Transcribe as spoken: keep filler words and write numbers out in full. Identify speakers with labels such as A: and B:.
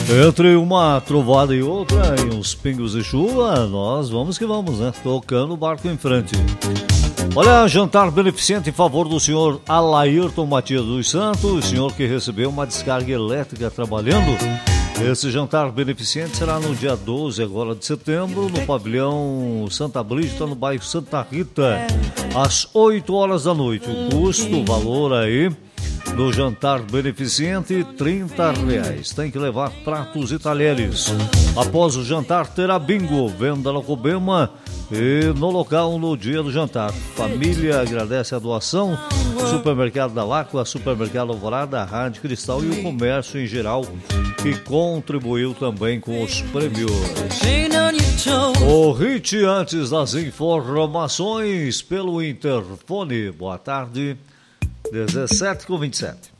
A: Entre uma trovada e outra, e uns pingos de chuva, nós vamos que vamos, né? Tocando o barco em frente. Olha, jantar beneficente em favor do senhor Alairton Matias dos Santos, senhor que recebeu uma descarga elétrica trabalhando. Esse jantar beneficente será no dia doze agora de setembro, no pavilhão Santa Brígida, no bairro Santa Rita, às oito horas da noite. O custo, o valor aí do jantar beneficente, trinta reais. Tem que levar pratos e talheres. Após o jantar terá bingo, venda no Cobema e no local no dia do jantar. Família agradece a doação. Supermercado da Lacua, Supermercado Alvorada, Rádio Cristal e o comércio em geral, que contribuiu também com os prêmios. O hit antes das informações pelo interfone. Boa tarde, dezessete com vinte e sete.